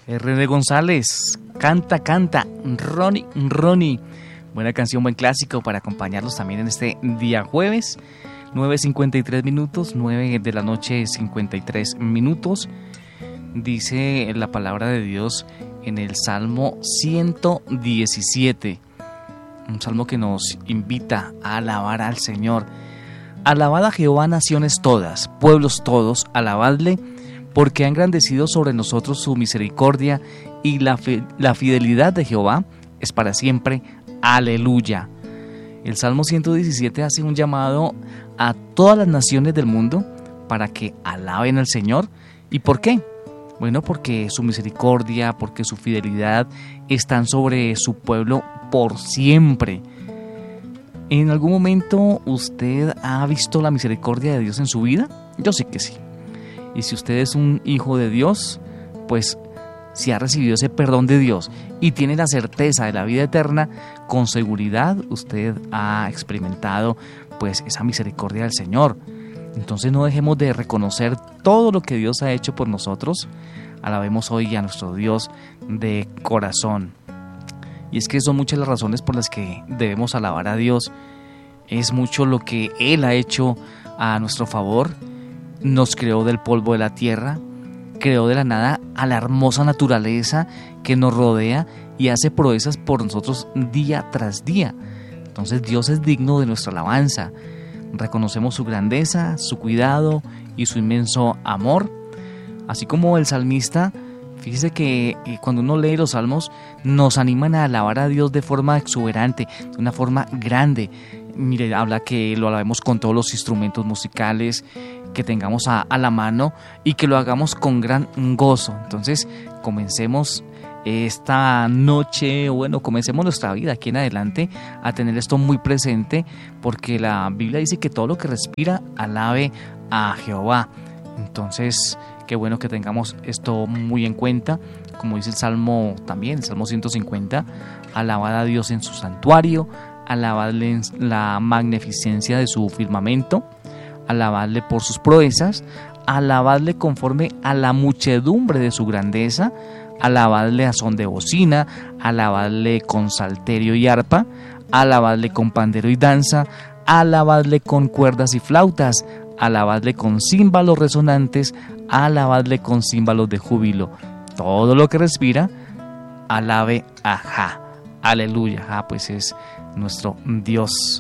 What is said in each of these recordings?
René González, canta, canta, Ronnie, Ronnie. Buena canción, buen clásico para acompañarlos también en este día jueves, 9:53 minutos, 9 de la noche, 53 minutos. Dice la palabra de Dios en el Salmo 117, un salmo que nos invita a alabar al Señor. Alabad a Jehová, naciones todas, pueblos todos, alabadle, porque ha engrandecido sobre nosotros su misericordia y la fidelidad de Jehová es para siempre. Aleluya. El Salmo 117 hace un llamado a todas las naciones del mundo para que alaben al Señor. ¿Y por qué? Bueno, porque su misericordia, porque su fidelidad están sobre su pueblo por siempre. ¿En algún momento usted ha visto la misericordia de Dios en su vida? Yo sé que sí. Y si usted es un hijo de Dios, pues si ha recibido ese perdón de Dios y tiene la certeza de la vida eterna, con seguridad usted ha experimentado pues esa misericordia del Señor. Entonces no dejemos de reconocer todo lo que Dios ha hecho por nosotros. Alabemos hoy a nuestro Dios de corazón. Y es que son muchas las razones por las que debemos alabar a Dios. Es mucho lo que Él ha hecho a nuestro favor. Nos creó del polvo de la tierra, creó de la nada a la hermosa naturaleza que nos rodea y hace proezas por nosotros día tras día. Entonces Dios es digno de nuestra alabanza. Reconocemos su grandeza, su cuidado y su inmenso amor. Así como el salmista, fíjese que cuando uno lee los salmos nos animan a alabar a Dios de forma exuberante, de una forma grande. Mire, habla que lo alabemos con todos los instrumentos musicales que tengamos a la mano y que lo hagamos con gran gozo. Entonces, comencemos esta noche, comencemos nuestra vida aquí en adelante a tener esto muy presente, porque la Biblia dice que todo lo que respira alabe a Jehová. Entonces, qué bueno que tengamos esto muy en cuenta. Como dice el Salmo también, el Salmo 150, alabad a Dios en su santuario, alabadle en la magnificencia de su firmamento, alabadle por sus proezas, alabadle conforme a la muchedumbre de su grandeza, alabadle a son de bocina, alabadle con salterio y arpa, alabadle con pandero y danza, alabadle con cuerdas y flautas, alabadle con címbalos resonantes, alabadle con címbalos de júbilo. Todo lo que respira, alabe a Jah. Aleluya. Jah pues es nuestro Dios.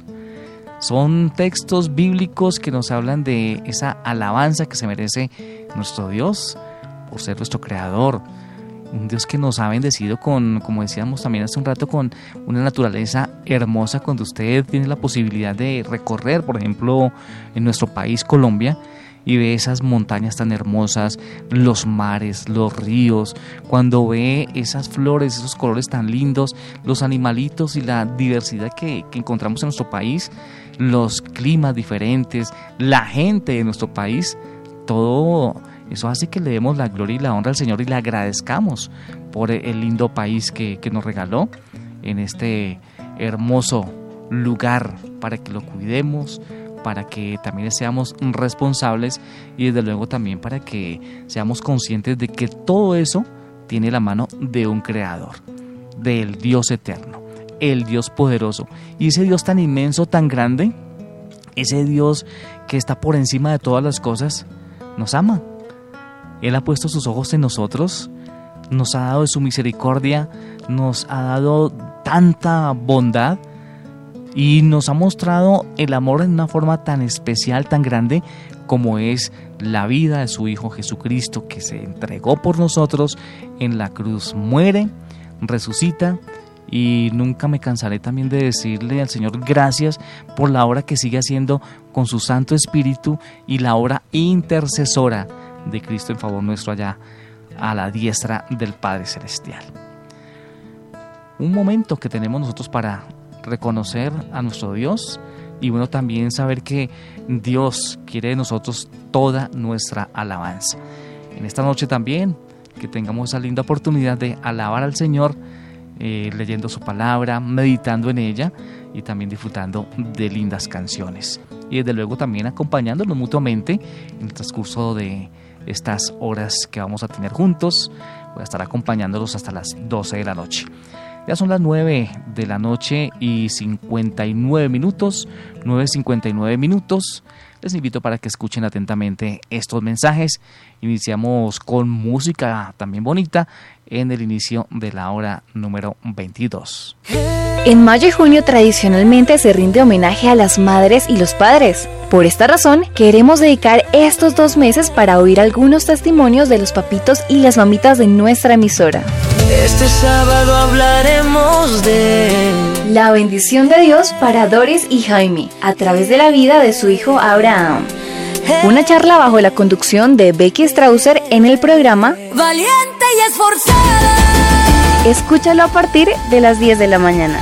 Son textos bíblicos que nos hablan de esa alabanza que se merece nuestro Dios por ser nuestro creador. Un Dios que nos ha bendecido con, como decíamos también hace un rato, con una naturaleza hermosa. Cuando usted tiene la posibilidad de recorrer, por ejemplo, en nuestro país, Colombia, y ve esas montañas tan hermosas, los mares, los ríos, cuando ve esas flores, esos colores tan lindos, los animalitos y la diversidad que encontramos en nuestro país, los climas diferentes, la gente de nuestro país, todo eso hace que le demos la gloria y la honra al Señor y le agradezcamos por el lindo país que nos regaló en este hermoso lugar, para que lo cuidemos, para que también seamos responsables y desde luego también para que seamos conscientes de que todo eso tiene la mano de un creador, del Dios eterno, el Dios poderoso. Y ese Dios tan inmenso, tan grande, ese Dios que está por encima de todas las cosas, nos ama. Él ha puesto sus ojos en nosotros, nos ha dado de su misericordia, nos ha dado tanta bondad y nos ha mostrado el amor en una forma tan especial, tan grande, como es la vida de su Hijo Jesucristo, que se entregó por nosotros en la cruz, muere, resucita. Y nunca me cansaré también de decirle al Señor gracias por la obra que sigue haciendo con su Santo Espíritu y la obra intercesora de Cristo en favor nuestro allá a la diestra del Padre Celestial. Un momento que tenemos nosotros para reconocer a nuestro Dios y también saber que Dios quiere de nosotros toda nuestra alabanza. En esta noche también que tengamos esa linda oportunidad de alabar al Señor, leyendo su palabra, meditando en ella y también disfrutando de lindas canciones y desde luego también acompañándonos mutuamente en el transcurso de estas horas que vamos a tener juntos. Voy a estar acompañándolos hasta las 12 de la noche. Ya son las 9 de la noche y 59 minutos, 9:59 minutos. Les invito para que escuchen atentamente estos mensajes. Iniciamos con música también bonita en el inicio de la hora número 22. En mayo y junio tradicionalmente se rinde homenaje a las madres y los padres. Por esta razón, queremos dedicar estos 2 meses para oír algunos testimonios de los papitos y las mamitas de nuestra emisora. Este sábado hablaremos de la bendición de Dios para Doris y Jaime a través de la vida de su hijo Abraham. Una charla bajo la conducción de Becky Strausser en el programa Valiente y Esforzada. Escúchalo a partir de las 10 de la mañana.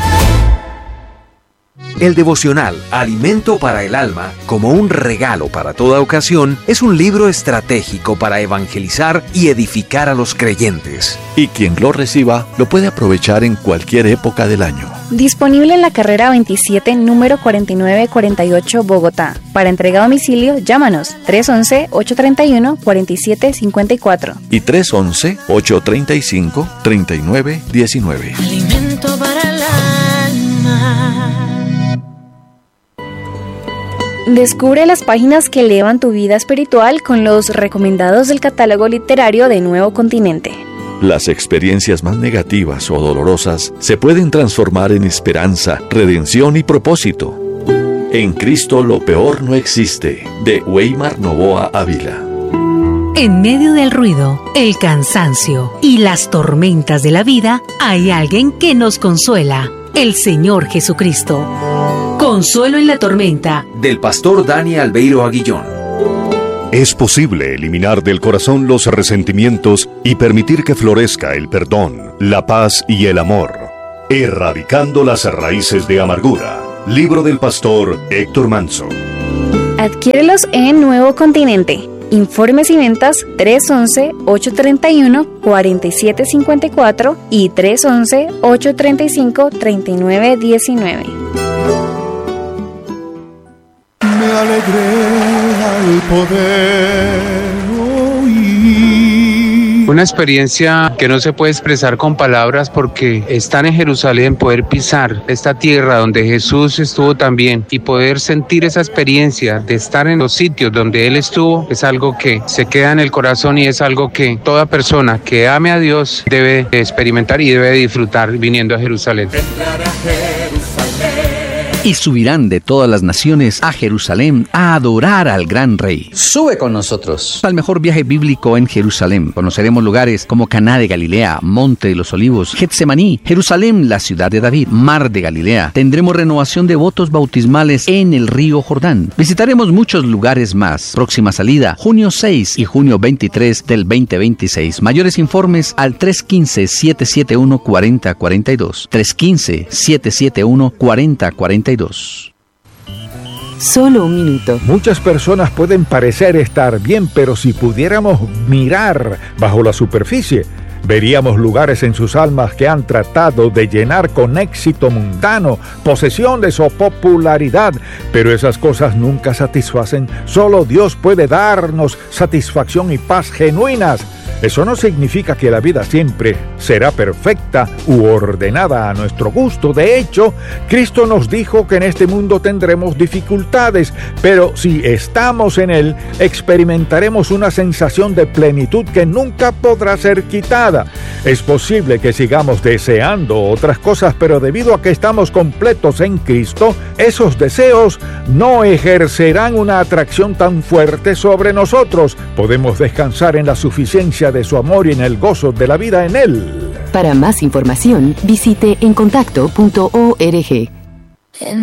El devocional Alimento para el Alma, como un regalo para toda ocasión, es un libro estratégico para evangelizar y edificar a los creyentes. Y quien lo reciba lo puede aprovechar en cualquier época del año. Disponible en la carrera 27, número 4948, Bogotá. Para entrega a domicilio, llámanos 311-831-4754 y 311-835-3919. Alimento para el alma. Descubre las páginas que elevan tu vida espiritual con los recomendados del catálogo literario de Nuevo Continente. Las experiencias más negativas o dolorosas se pueden transformar en esperanza, redención y propósito. En Cristo lo peor no existe, de Weimar Novoa Ávila. En medio del ruido, el cansancio y las tormentas de la vida, hay alguien que nos consuela, el Señor Jesucristo. Consuelo en la tormenta, del pastor Dani Albeiro Aguillón. Es posible eliminar del corazón los resentimientos y permitir que florezca el perdón, la paz y el amor, erradicando las raíces de amargura. Libro del pastor Héctor Manso. Adquiérelos en Nuevo Continente. Informes y ventas 311-831-4754 y 311-835-3919. Me alegré al poder oír. Una experiencia que no se puede expresar con palabras, porque estar en Jerusalén, poder pisar esta tierra donde Jesús estuvo también y poder sentir esa experiencia de estar en los sitios donde Él estuvo, es algo que se queda en el corazón y es algo que toda persona que ame a Dios debe experimentar y debe disfrutar viniendo a Jerusalén. Y subirán de todas las naciones a Jerusalén a adorar al gran Rey. Sube con nosotros al mejor viaje bíblico en Jerusalén. Conoceremos lugares como Caná de Galilea, Monte de los Olivos, Getsemaní, Jerusalén, la ciudad de David, Mar de Galilea. Tendremos renovación de votos bautismales en el río Jordán. Visitaremos muchos lugares más. Próxima salida, junio 6 y junio 23 del 2026. Mayores informes al 315-771-4042. 315-771-4042. Solo un minuto. Muchas personas pueden parecer estar bien, pero si pudiéramos mirar bajo la superficie, veríamos lugares en sus almas que han tratado de llenar con éxito mundano, posesiones o popularidad, pero esas cosas nunca satisfacen. Solo Dios puede darnos satisfacción y paz genuinas. Eso no significa que la vida siempre será perfecta u ordenada a nuestro gusto. De hecho, Cristo nos dijo que en este mundo tendremos dificultades, pero si estamos en Él, experimentaremos una sensación de plenitud que nunca podrá ser quitada. Es posible que sigamos deseando otras cosas, pero debido a que estamos completos en Cristo, esos deseos no ejercerán una atracción tan fuerte sobre nosotros. Podemos descansar en la suficiencia de su amor y en el gozo de la vida en Él. Para más información, visite encontacto.org.